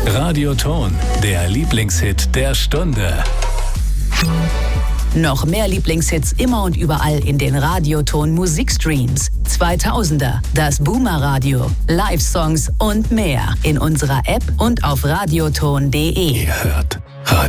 Radioton, der Lieblingshit der Stunde. Noch mehr Lieblingshits immer und überall in den Radioton Musikstreams. 2000er, das Boomer Radio, Live-Songs und mehr in unserer App und auf radioton.de. Ihr hört